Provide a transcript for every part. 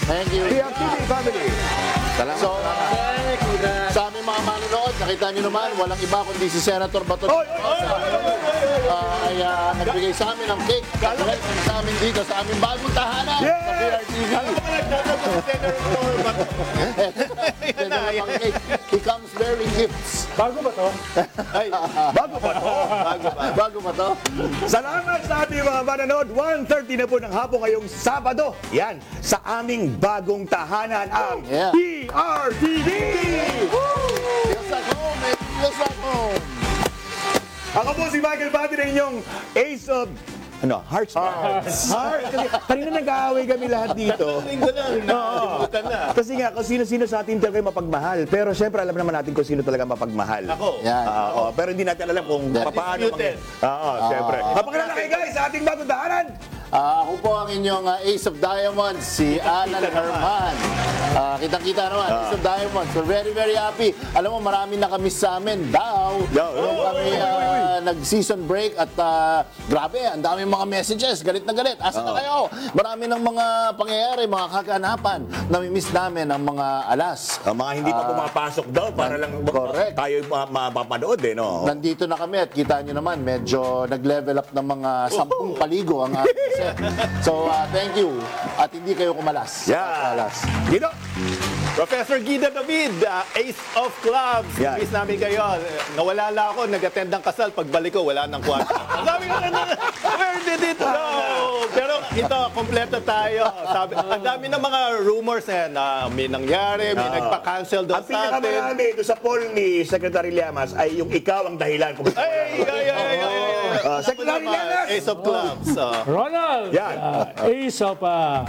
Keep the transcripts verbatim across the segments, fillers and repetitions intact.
Thank you. T F T V family. Salamat. So, sa aming mga manonood, nakita niyo naman, walang iba kundi si Senator Bato. Oy, oy, oy, oy, oy, oy. Uh, ay uh, nagbigay sa amin ng cake. Kalulit sa amin dito sa aming bagong tahanan Yes! sa B R T V. Alam mo ba nagdadagdag si Senator Bato? Yan na ang cake. He comes bearing gifts. Bago ba to? Ay, Bago pa to. bago ba? Bago ba to? Salamat sa ating mga manonood. one thirty na po ng hapon ngayong Sabado. Yan, sa aming bagong tahanan, ang Yeah. B R T V. Feels like home, eh. Feels like home. Ako po si Michael Pati na inyong Ace of... Ano? Hearts. Hearts. Hearts. Kasi kanina nag-aaway kami lahat dito. Linggo lang, nakalimutan na. Kasi nga, kung sino-sino sa atin talaga mapagmahal. Pero syempre, alam naman natin kung sino talaga mapagmahal. Ako. Yan. Ah, oo. Pero hindi natin alam kung paano. Disputed. Oo, syempre. Mapakilala kayo guys sa ating bagong tahanan. Ah, ako po ang inyong uh, Ace of Diamonds, si Alan Herman. Ah, kitang-kita naman, Ace of Diamonds. We're very, very happy. Alam mo, marami nakamiss sa amin daw. Yo, Nung kami ah, nag-season break at ah, grabe, ang daming mga messages. Galit na galit. Asa na kayo? Marami ng mga pangyayari, mga kaganapan. Namimiss namin ang mga alas. Ang mga hindi pa pumapasok daw para lang Correct. tayo ma- mapapanood eh, no? Nandito na kami at kita nyo naman, medyo nag-level up ng mga sampung paligo ang ating set. So, uh, thank you. At hindi kayo kumalas. Yeah. Kumalas. Dito. Professor Guida David, uh, Ace of Clubs. Yan. Miss namin kayo. Nawala lang ako, nag-attend ng kasal. Pagbalik ko, wala nang kwarto. Sabi ko na, where did it go? Pero ito, kompleto tayo. Sabi, ang dami ng mga rumors eh, na may nangyari, may Oo. nagpa-cancel daw Ang sa atin. pinakamarami doon sa poll ni Secretary Llamas ay yung ikaw ang dahilan. Kung Ay, ay, ay, ay, ay, ay. Ah, Secretary Naman, Llamas! Ace of Clubs. oh. Ronald! Yan. Ah, Ace of... ah,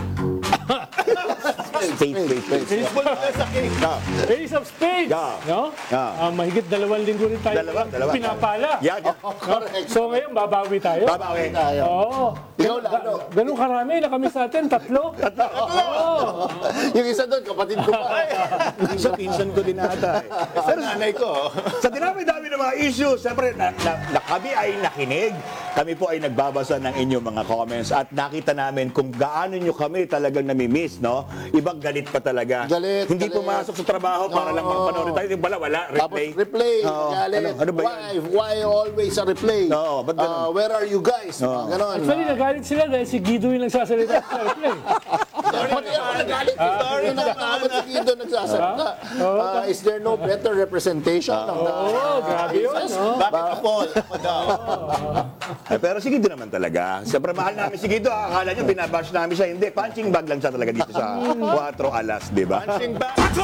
Faith, faith, faith. Baseball na sa king. Ah, Ace of Spades! Yeah. No? Yeah. Ah, mahigit dalawang linggo rin tayo Dalawa, dalawa. pinapala. Yan, yan. Correct. So ngayon, babawi tayo? Babawi. Tayo. Oo. Ikaw lalo. Ganun karami na kami sa atin, tatlo. Oo. Yung isa doon, kapatid ko pa. Isa, pinsan ko din ata eh. Sa nanay ko. Sa dinami-dami ng mga issues, siyempre, na, na, na kami ay nakinig. Kami po ay nagbabasa ng inyong mga comments at nakita namin kung gaano nyo kami talagang namimiss, no? Ibang galit pa talaga. Galit, Hindi galit. pumasok sa trabaho para lang Oo. makapanood tayo. Yung Wala, wala. Tapos Replay. replay. Oo. Galit. Ano, ano ba yun? Why? Why always a replay? Oo, ba't ganun? Ah, where are you guys? Oo. Ganon. Actually, nagalit sila dahil si Guido yung nagsasalita sa airplane. Pati ako nagalit. Sorry Yung nakakabat si Guido nagsasalita. Ah, is there no better representation? ng Oo, grabe yun. no? Bakit ako? Ako daw. Eh, pero si Guido naman talaga. Siyempre, mahal namin si Guido. ah. Akala nyo, binabash namin siya. Hindi, punching bag lang siya talaga dito sa Cuatro Alas, di ba? Punching bag.